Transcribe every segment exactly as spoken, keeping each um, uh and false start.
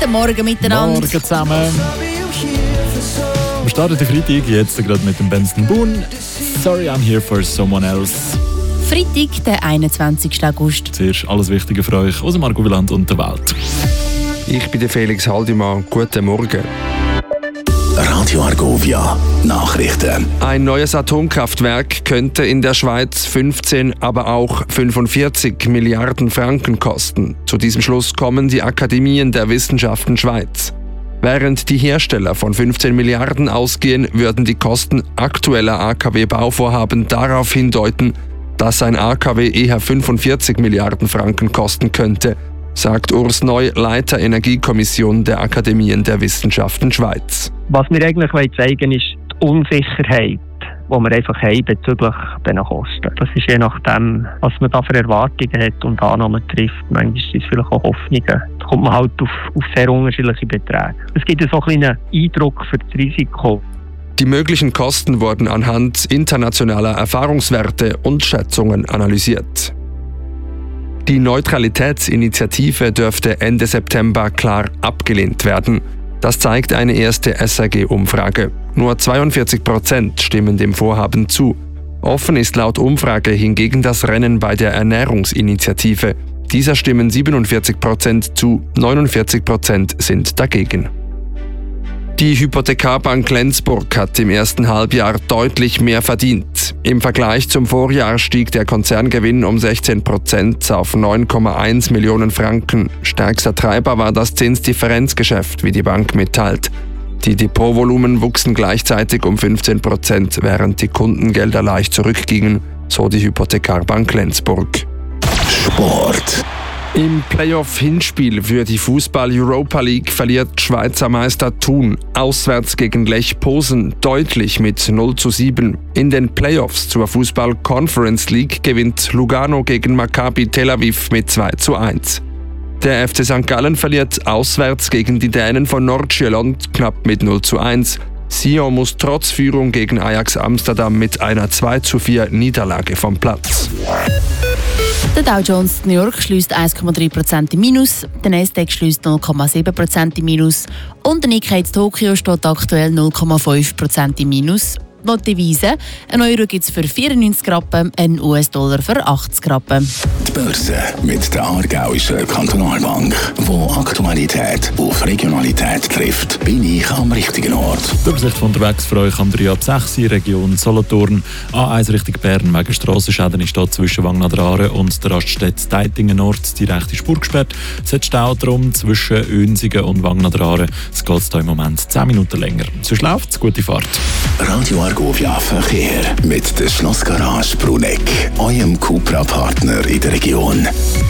Guten Morgen miteinander. Morgen zusammen. Wir starten den Freitag jetzt gerade mit dem Benson Boone. Sorry, I'm here for someone else. Freitag, der einundzwanzigsten August. Zuerst alles Wichtige für euch aus dem Argoland und der Welt. Ich bin der Felix Haldimann. Guten Morgen. Radio Argovia Nachrichten. Ein neues Atomkraftwerk könnte in der Schweiz fünfzehn, aber auch fünfundvierzig Milliarden Franken kosten. Zu diesem Schluss kommen die Akademien der Wissenschaften Schweiz. Während die Hersteller von fünfzehn Milliarden ausgehen, würden die Kosten aktueller A K W-Bauvorhaben darauf hindeuten, dass ein A K W eher fünfundvierzig Milliarden Franken kosten könnte, sagt Urs Neu, Leiter Energiekommission der Akademien der Wissenschaften Schweiz. Was wir eigentlich zeigen wollen, ist die Unsicherheit, die wir einfach haben bezüglich dieser Kosten. Das ist je nachdem, was man da für Erwartungen hat und Annahmen trifft. Manchmal sind es vielleicht auch Hoffnungen. Da kommt man halt auf, auf sehr unterschiedliche Beträge. Es gibt so einen kleinen Eindruck für das Risiko. Die möglichen Kosten wurden anhand internationaler Erfahrungswerte und Schätzungen analysiert. Die Neutralitätsinitiative dürfte Ende September klar abgelehnt werden. Das zeigt eine erste S R G-Umfrage. Nur zweiundvierzig Prozent stimmen dem Vorhaben zu. Offen ist laut Umfrage hingegen das Rennen bei der Ernährungsinitiative. Dieser stimmen siebenundvierzig Prozent zu, neunundvierzig Prozent sind dagegen. Die Hypothekarbank Lenzburg hat im ersten Halbjahr deutlich mehr verdient. Im Vergleich zum Vorjahr stieg der Konzerngewinn um sechzehn Prozent auf neun Komma eins Millionen Franken. Stärkster Treiber war das Zinsdifferenzgeschäft, wie die Bank mitteilt. Die Depotvolumen wuchsen gleichzeitig um fünfzehn Prozent, während die Kundengelder leicht zurückgingen, so die Hypothekarbank Lenzburg. Sport. Im Playoff-Hinspiel für die Fußball-Europa League verliert Schweizer Meister Thun auswärts gegen Lech Posen deutlich mit null zu sieben. In den Playoffs zur Fußball-Conference League gewinnt Lugano gegen Maccabi Tel Aviv mit zwei zu eins. Der F C Sankt Gallen verliert auswärts gegen die Dänen von Nordsjælland knapp mit null zu eins. Sion muss trotz Führung gegen Ajax Amsterdam mit einer zwei zu vier Niederlage vom Platz. Der Dow Jones New York schließt eins Komma drei Prozent im Minus, der Nasdaq schließt null Komma sieben Prozent im Minus und der Nikkei Tokio steht aktuell null Komma fünf Prozent im Minus. Noch die Devise: ein Euro gibt es für vierundneunzig Rappen, ein U S-Dollar für achtzig Rappen. Die Börse mit der Aargauischen Kantonalbank, wo Aktualität auf Regionalität trifft, bin ich am richtigen Ort. Die Übersicht von unterwegs für euch am drei ab sechs Region Solothurn. A eins Richtung Bern wegen Strassenschäden ist hier zwischen Wang an der Aare und der Raststätte Deitingen Nord die rechte Spur gesperrt. Es hat Stau drum zwischen Önsigen und Wang an der Aare. Es geht hier im Moment zehn Minuten länger. Sonst läuft es, gute Fahrt. Radio Argovia Verkehr mit der Schlossgarage Bruneck, eurem Cupra-Partner in der Region.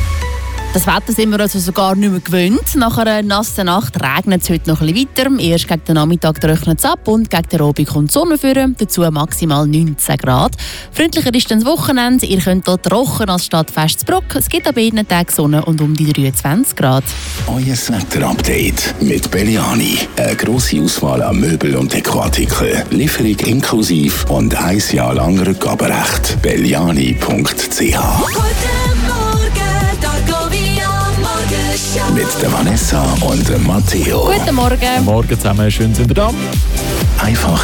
Das Wetter sind wir also sogar nicht mehr gewöhnt. Nach einer nassen Nacht regnet es heute noch ein bisschen weiter. Erst gegen den Nachmittag trocknet es ab und gegen den Abend kommt die Sonne führen. Dazu maximal neunzehn Grad. Freundlicher ist dann das Wochenende. Ihr könnt hier trocken als Stadtfest zu Bruck. Es gibt an beiden Tagen Sonne und um die dreiundzwanzig Grad. Euer Wetter-Update mit Belliani. Eine grosse Auswahl an Möbel- und Dekoartikeln. Lieferung inklusive und ein Jahr lang Rückgaberecht. belliani punkt c h mit der Vanessa und dem Matteo. Guten Morgen. Morgen zusammen, schön sind ihr da. Einfach